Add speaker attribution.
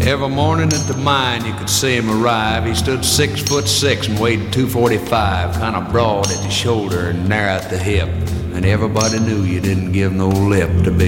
Speaker 1: Every morning at the mine you could see him arrive. He stood 6'6" and weighed 245, kind of broad at the shoulder and narrow at the hip. And everybody knew you didn't give no lip to be